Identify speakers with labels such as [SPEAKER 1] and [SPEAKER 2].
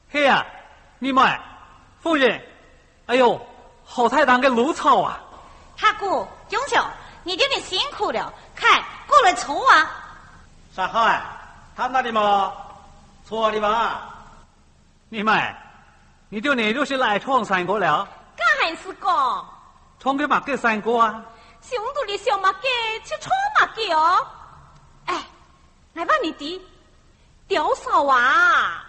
[SPEAKER 1] 嘿呀，你们夫人，哎呦，好太大个芦草啊！
[SPEAKER 2] 大姑、兄兄，你今天辛苦了，快过来抽啊！
[SPEAKER 3] 啥好啊？他那里嘛，错的嘛？
[SPEAKER 1] 你们，你就那就是来闯三国了？
[SPEAKER 2] 干还是讲？
[SPEAKER 1] 闯个嘛个三国啊？
[SPEAKER 2] 兄弟的小马给去闯马给哦！哎，来吧，你弟，吊嫂啊！